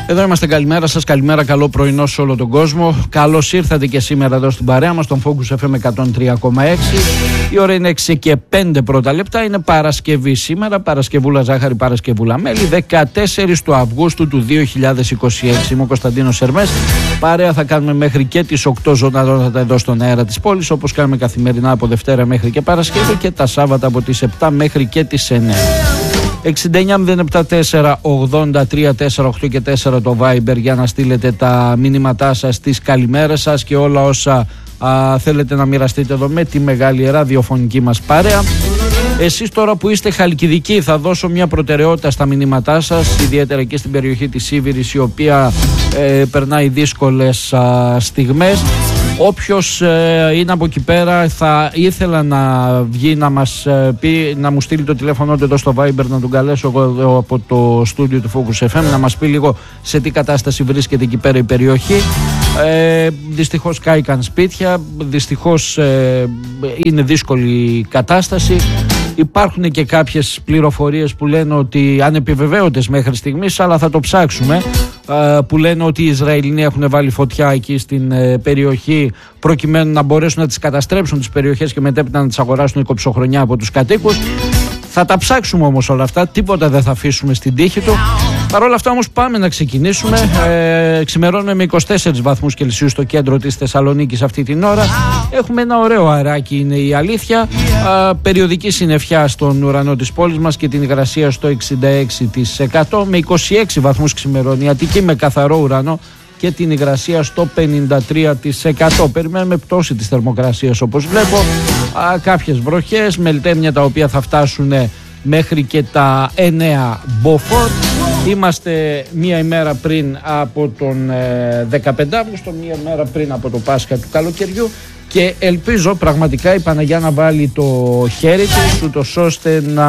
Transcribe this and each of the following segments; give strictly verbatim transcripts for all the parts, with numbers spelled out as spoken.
Εδώ είμαστε, καλημέρα σας, καλημέρα, καλό πρωινό σε όλο τον κόσμο. Καλώς ήρθατε και σήμερα εδώ στην παρέα μας, στον Focus εφ εμ εκατόν τρία κόμμα έξι. Η ώρα είναι έξι και πέντε πρώτα λεπτά, είναι Παρασκευή σήμερα, Παρασκευούλα ζάχαρη, Παρασκευούλα μέλι, δεκατέσσερις του Αυγούστου του δύο χιλιάδες είκοσι έξι. Είμαι ο Κωνσταντίνος Σερμές, παρέα θα κάνουμε μέχρι και τις οκτώ ζωντανότατα εδώ στον αέρα της πόλης, όπως κάνουμε καθημερινά από Δευτέρα μέχρι και Παρασκευή, και τα Σάββατα από τις επτά μέχρι και τις εννιά. εξήντα εννιά μηδέν επτά τέσσερα ογδόντα τρία τέσσερα οκτώ και τέσσερα το Viber για να στείλετε τα μηνύματά σας, τις καλημέρες σας και όλα όσα α, θέλετε να μοιραστείτε εδώ με τη μεγάλη ραδιοφωνική μας παρέα. Εσείς τώρα που είστε Χαλκιδικοί, θα δώσω μια προτεραιότητα στα μηνύματά σας, ιδιαίτερα και στην περιοχή της Σίβηρης, η οποία ε, περνάει δύσκολες α, στιγμές. Όποιος ε, είναι από εκεί πέρα θα ήθελα να βγει να μας ε, πει, να μου στείλει το τηλέφωνο του εδώ στο Viber, να τον καλέσω εγώ εδώ από το στούντιο του Focus εφ εμ, να μας πει λίγο σε τι κατάσταση βρίσκεται εκεί πέρα η περιοχή. Ε, δυστυχώς κάηκαν σπίτια, δυστυχώς ε, είναι δύσκολη η κατάσταση. Υπάρχουν και κάποιες πληροφορίες που λένε ότι, ανεπιβεβαίωτες μέχρι στιγμής, αλλά θα το ψάξουμε, που λένε ότι οι Ισραηλινοί έχουν βάλει φωτιά εκεί στην περιοχή προκειμένου να μπορέσουν να τις καταστρέψουν τις περιοχές και μετέπειτα να τις αγοράσουν οικοψοχρονιά από τους κατοίκους. Θα τα ψάξουμε όμως όλα αυτά, τίποτα δεν θα αφήσουμε στην τύχη του. Παρ' όλα αυτά όμως πάμε να ξεκινήσουμε. Ε, ξημερώνουμε με είκοσι τέσσερις βαθμούς Κελσίου στο κέντρο της Θεσσαλονίκης αυτή την ώρα. Έχουμε ένα ωραίο αεράκι, είναι η αλήθεια. Α, περιοδική συννεφιά στον ουρανό της πόλης μας και την υγρασία στο εξήντα έξι τοις εκατό. Με είκοσι έξι βαθμούς ξημερώνει η Αττική με καθαρό ουρανό και την υγρασία στο πενήντα τρία τοις εκατό. Περιμένουμε πτώση της θερμοκρασίας όπως βλέπω. Α, κάποιες βροχές, μελτέμια τα οποία θα φτάσουν μέχρι και τα εννέα μποφόρ. Είμαστε μία ημέρα πριν από τον ε, δεκαπέντε Αυγούστου, μία ημέρα πριν από το Πάσχα του καλοκαιριού, και ελπίζω πραγματικά η Παναγιά να βάλει το χέρι της, ούτως ώστε να,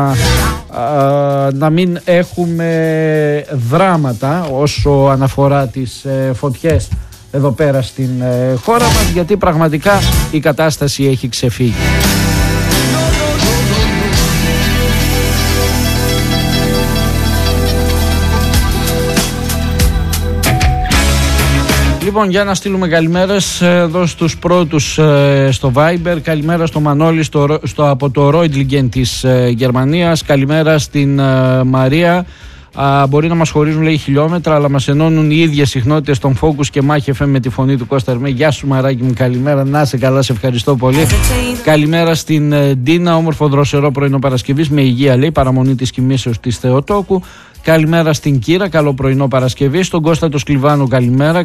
α, να μην έχουμε δράματα όσο αναφορά τις ε, φωτιές εδώ πέρα στην ε, χώρα μας, γιατί πραγματικά η κατάσταση έχει ξεφύγει. Λοιπόν, για να στείλουμε καλημέρες εδώ στους πρώτους ε, στο Viber. Καλημέρα στο Μανώλη στο, στο, από το Ρόιντλιγκεν της ε, Γερμανίας. Καλημέρα στην ε, Μαρία. Α, μπορεί να μας χωρίζουν, λέει, χιλιόμετρα, αλλά μας ενώνουν οι ίδιες συχνότητες στον Focus και Μάχη εφ εμ με τη φωνή του Κώστα Ερμέ. Γεια σου, μαράκι μου, καλημέρα. Να σε καλά, σε ευχαριστώ πολύ. Καλημέρα στην ε, Ντίνα. Όμορφο δροσερό πρωινό Παρασκευής με υγεία, λέει, παραμονή της κοιμήσεως της Θεοτόκου. Καλημέρα στην Κύρα, καλό πρωινό Παρασκευή. Στον Κώστα το Σκλιβάνο, καλημέρα.